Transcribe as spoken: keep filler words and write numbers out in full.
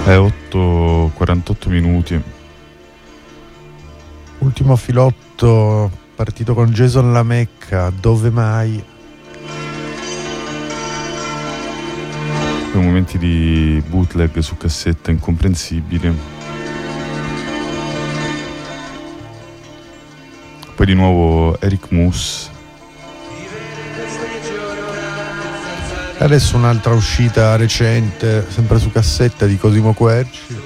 È otto e quarantotto minuti. Ultimo filotto partito con Jason Lamecca, Dove mai? Quei momenti di bootleg su cassetta incomprensibili. Poi di nuovo Eric Moose. Adesso un'altra uscita recente, sempre su cassetta, di Cosimo Querci.